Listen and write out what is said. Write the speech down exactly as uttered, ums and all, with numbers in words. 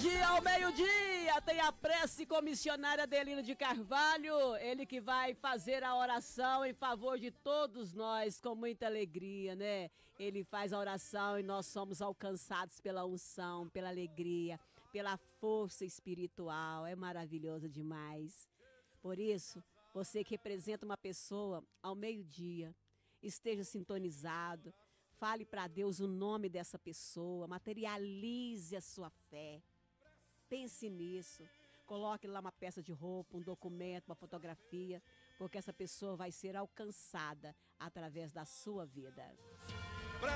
dia, ao meio-dia, tem a prece com missionária Adelino de Carvalho. Ele que vai fazer a oração em favor de todos nós com muita alegria, né? Ele faz a oração e nós somos alcançados pela unção, pela alegria, pela força espiritual. É maravilhoso demais. Por isso, você que representa uma pessoa ao meio-dia, esteja sintonizado. Fale para Deus o nome dessa pessoa, materialize a sua fé. Pense nisso. Coloque lá uma peça de roupa, um documento, uma fotografia, porque essa pessoa vai ser alcançada através da sua vida.